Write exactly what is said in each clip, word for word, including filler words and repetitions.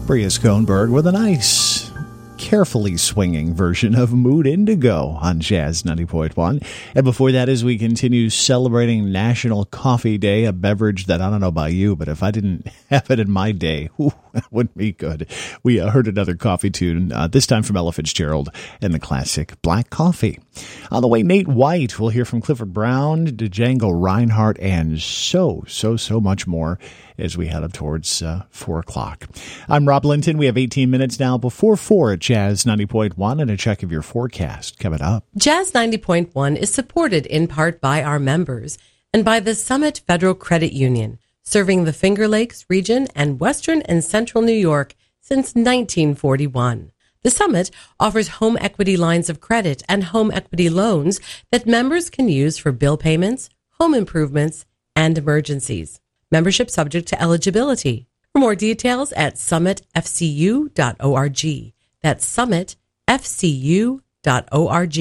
Bria Schoenberg with a nice, carefully swinging version of Mood Indigo on Jazz ninety point one. And before that, as we continue celebrating National Coffee Day, a beverage that I don't know about you, but if I didn't have it in my day, whew, that wouldn't be good. We uh, heard another coffee tune, uh, this time from Ella Fitzgerald and the classic Black Coffee. On the way, Nate White. We'll hear from Clifford Brown, Django Reinhardt, and so, so, so much more as we head up towards uh, four o'clock. I'm Rob Linton. We have eighteen minutes now before four at Jazz ninety point one, and a check of your forecast coming up. Jazz ninety point one is supported in part by our members and by the Summit Federal Credit Union, serving the Finger Lakes region and western and central New York since nineteen forty-one. The Summit offers home equity lines of credit and home equity loans that members can use for bill payments, home improvements, and emergencies. Membership subject to eligibility. For more details at summit f c u dot org. That's summit f c u dot org.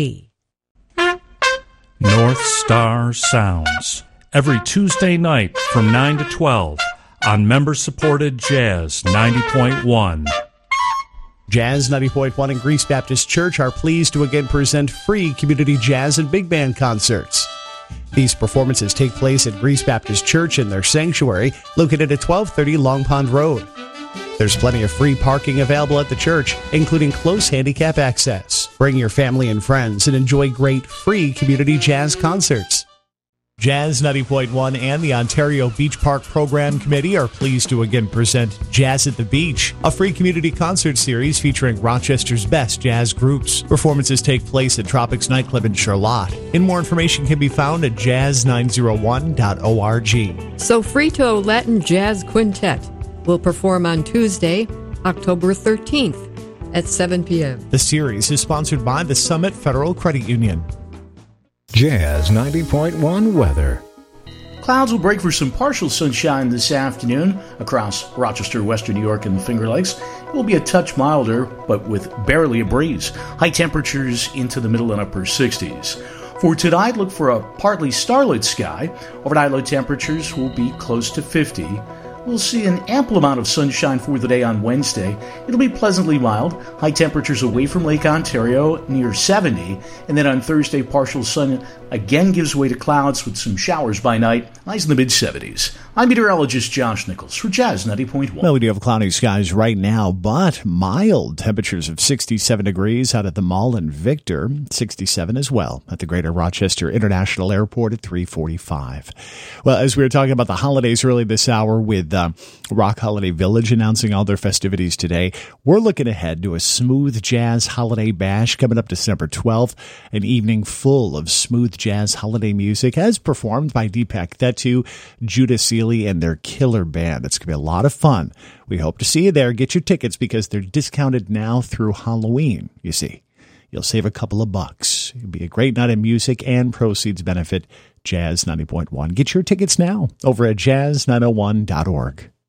North Star Sounds. Every Tuesday night from nine to twelve on member-supported Jazz ninety point one. Jazz ninety point one and Greece Baptist Church are pleased to again present free community jazz and big band concerts. These performances take place at Greece Baptist Church in their sanctuary, located at twelve thirty Long Pond Road. There's plenty of free parking available at the church, including close handicap access. Bring your family and friends and enjoy great free community jazz concerts. Jazz ninety point one and the Ontario Beach Park Program Committee are pleased to again present Jazz at the Beach, a free community concert series featuring Rochester's best jazz groups. Performances take place at Tropics Nightclub in Charlotte. And more information can be found at jazz nine oh one dot org. Sofrito Latin Jazz Quintet will perform on Tuesday, October thirteenth at seven p.m. The series is sponsored by the Summit Federal Credit Union. Jazz ninety point one weather. Clouds will break for some partial sunshine this afternoon across Rochester, Western New York, and the Finger Lakes. It will be a touch milder, but with barely a breeze. High temperatures into the middle and upper sixties. For tonight, look for a partly starlit sky. Overnight low temperatures will be close to fifty. We'll see an ample amount of sunshine for the day on Wednesday. It'll be pleasantly mild. High temperatures away from Lake Ontario near seventy. And then on Thursday, partial sun again gives way to clouds with some showers by night. Highs in the mid-seventies. I'm meteorologist Josh Nichols for Jazz ninety point one. Well, we do have cloudy skies right now, but mild temperatures of sixty-seven degrees out at the mall in Victor, sixty-seven as well at the Greater Rochester International Airport at three forty-five. Well, as we were talking about the holidays early this hour with uh, Rock Holiday Village announcing all their festivities today, we're looking ahead to a smooth jazz holiday bash coming up December twelfth, an evening full of smooth jazz holiday music as performed by Deepak Thettu, Judah Seeley, and their killer band. It's going to be a lot of fun. We hope to see you there. Get your tickets because they're discounted now through Halloween, you see. You'll save a couple of bucks. It'll be a great night of music and proceeds benefit Jazz ninety point one. Get your tickets now over at jazz nine oh one dot org.